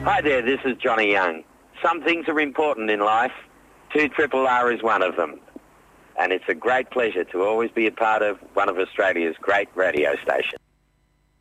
Hi there, this is Johnny Young. Some things are important in life. 2RRR is one of them. And it's a great pleasure to always be a part of one of Australia's great radio stations.